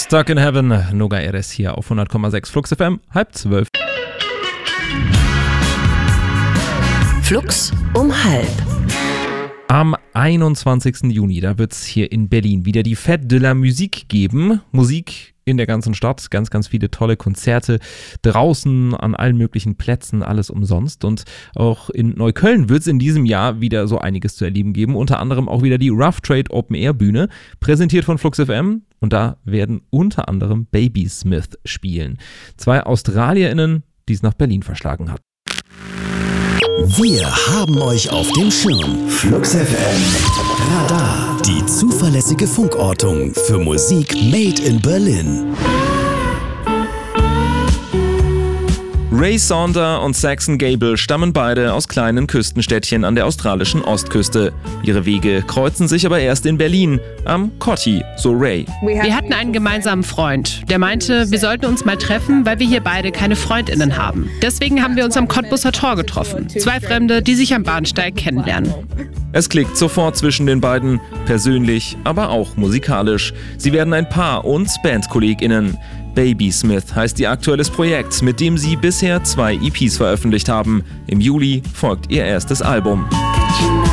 Stuck in Heaven, Noga Erez hier auf 100,6 Flux FM, 11:30. Flux um 11:30. Am 21. Juni, da wird es hier in Berlin wieder die Fête de la Musique geben. Musik in der ganzen Stadt, ganz, ganz viele tolle Konzerte draußen an allen möglichen Plätzen, alles umsonst. Und auch in Neukölln wird es in diesem Jahr wieder so einiges zu erleben geben. Unter anderem auch wieder die Rough Trade Open Air Bühne, präsentiert von Flux FM. Und da werden unter anderem Babysmith spielen. 2 AustralierInnen, die es nach Berlin verschlagen hat. Wir haben euch auf dem Schirm. Flux FM Radar. Die zuverlässige Funkortung für Musik made in Berlin. Ray Saunder und Saxon Gable stammen beide aus kleinen Küstenstädtchen an der australischen Ostküste. Ihre Wege kreuzen sich aber erst in Berlin, am Cotti, so Ray. Wir hatten einen gemeinsamen Freund, der meinte, wir sollten uns mal treffen, weil wir hier beide keine FreundInnen haben. Deswegen haben wir uns am Cottbuser Tor getroffen. 2 Fremde, die sich am Bahnsteig kennenlernen. Es klickt sofort zwischen den beiden, persönlich, aber auch musikalisch. Sie werden ein Paar und BandkollegInnen. Babysmith heißt ihr aktuelles Projekt, mit dem sie bisher 2 EPs veröffentlicht haben. Im Juli folgt ihr erstes Album.